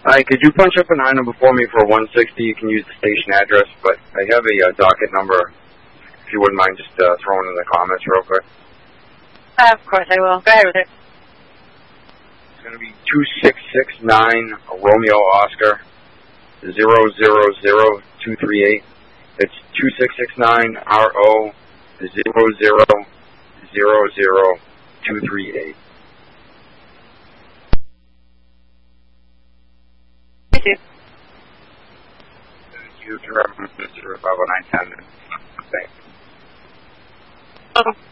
Hi, could you punch up an item for me for 160? You can use the station address, but I have a docket number. If you wouldn't mind just throwing in the comments real quick. Of course I will. Go ahead with it. It's going to be 2669 Romeo Oscar 000238. It's 2669 RO 0000238. Thank you. Thank you to Mr. 50910. Thanks. Okay.